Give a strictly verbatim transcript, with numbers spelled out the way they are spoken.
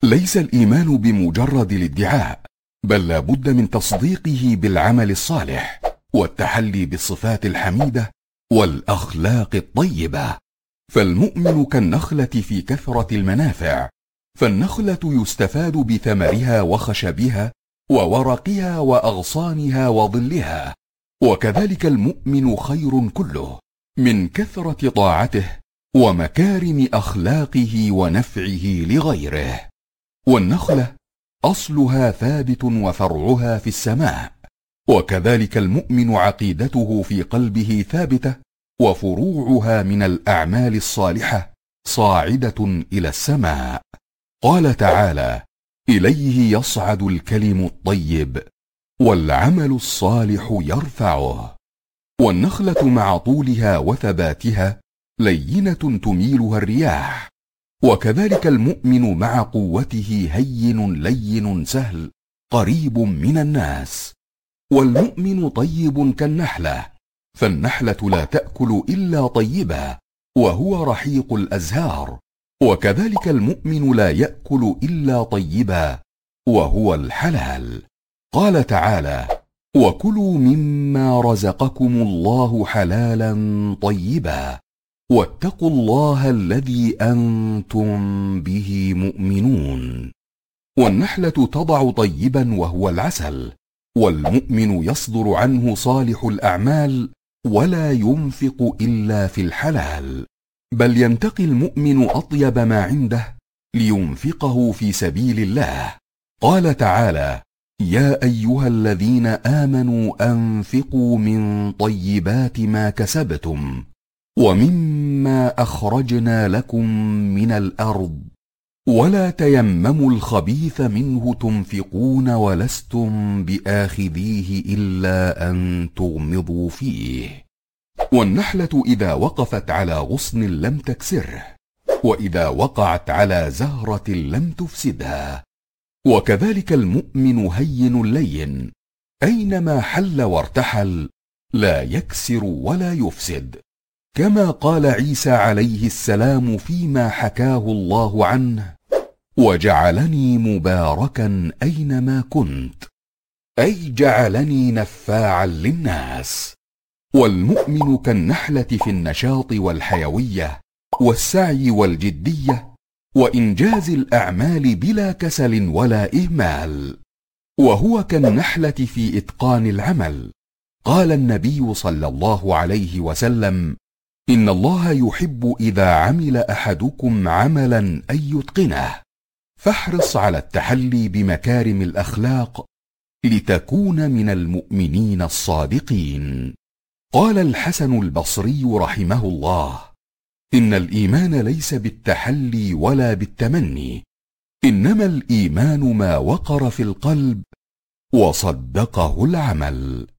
ليس الإيمان بمجرد الادعاء، بل لا بد من تصديقه بالعمل الصالح والتحلي بالصفات الحميدة والأخلاق الطيبة. فالمؤمن كالنخلة في كثرة المنافع، فالنخلة يستفاد بثمرها وخشبها وورقها وأغصانها وظلها، وكذلك المؤمن خير كله من كثرة طاعته ومكارم أخلاقه ونفعه لغيره. والنخلة أصلها ثابت وفرعها في السماء، وكذلك المؤمن عقيدته في قلبه ثابتة وفروعها من الأعمال الصالحة صاعدة إلى السماء. قال تعالى: إليه يصعد الكلم الطيب والعمل الصالح يرفعه. والنخلة مع طولها وثباتها لينة تميلها الرياح، وكذلك المؤمن مع قوته هين لين سهل قريب من الناس. والمؤمن طيب كالنحلة، فالنحلة لا تأكل إلا طيبا وهو رحيق الأزهار، وكذلك المؤمن لا يأكل إلا طيبا وهو الحلال. قال تعالى: وكلوا مما رزقكم الله حلالا طيبا واتقوا الله الذي أنتم به مؤمنون. والنحلة تضع طيبا وهو العسل، والمؤمن يصدر عنه صالح الأعمال ولا ينفق إلا في الحلال، بل ينتقي المؤمن أطيب ما عنده لينفقه في سبيل الله. قال تعالى: يا أيها الذين آمنوا أنفقوا من طيبات ما كسبتم ومما أخرجنا لكم من الأرض ولا تيمموا الخبيث منه تنفقون ولستم بآخذيه إلا أن تغمضوا فيه. والنحلة إذا وقفت على غصن لم تكسره، وإذا وقعت على زهرة لم تفسدها. وكذلك المؤمن هين لين، أينما حل وارتحل لا يكسر ولا يفسد، كما قال عيسى عليه السلام فيما حكاه الله عنه: وجعلني مباركا أينما كنت، أي جعلني نفاعا للناس. والمؤمن كالنحلة في النشاط والحيوية والسعي والجدية وإنجاز الأعمال بلا كسل ولا إهمال، وهو كالنحلة في إتقان العمل. قال النبي صلى الله عليه وسلم: إن الله يحب إذا عمل أحدكم عملا أن يتقنه، فاحرص على التحلي بمكارم الأخلاق لتكون من المؤمنين الصادقين. قال الحسن البصري رحمه الله: إن الإيمان ليس بالتحلي ولا بالتمني، إنما الإيمان ما وقر في القلب وصدقه العمل.